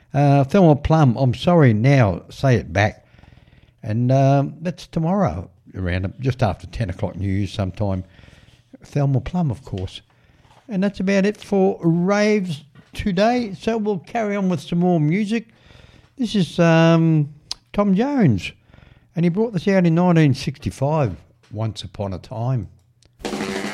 Thelma Plum, I'm sorry now, say it back. And that's tomorrow, around just after 10 o'clock news sometime. Thelma Plum, of course. And that's about it for raves today. So we'll carry on with some more music. This is Tom Jones. And he brought this out in 1965, Once Upon a Time.